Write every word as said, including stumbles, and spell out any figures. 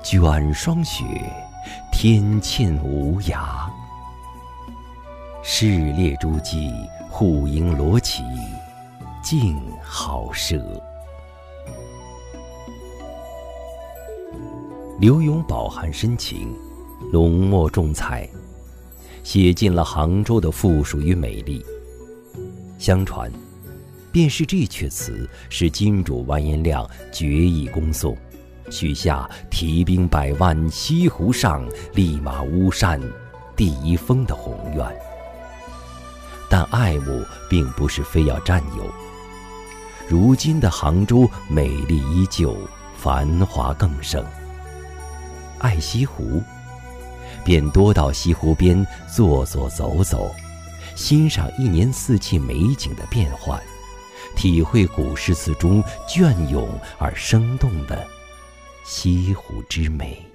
卷霜雪，天堑无涯。市列诸暨，户牖罗绮，静好舍。柳永饱含深情，浓墨重彩，写尽了杭州的富庶与美丽。相传，便是这阙词使金主完颜亮决意攻宋，许下提兵百万西湖上，立马巫山第一峰的宏愿。但爱慕并不是非要占有，如今的杭州美丽依旧，繁华更盛。爱西湖，便多到西湖边坐坐走走，欣赏一年四季美景的变幻，体会古诗词中隽永而生动的西湖之美。